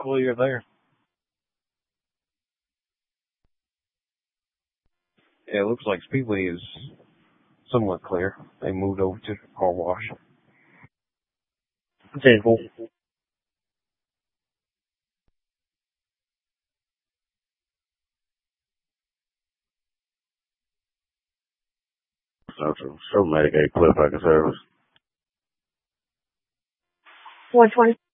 clear there. Yeah, it looks like Speedway is somewhat clear. They moved over to the car wash. Central. Central. So Medicaid, Cliff, I can service. 120.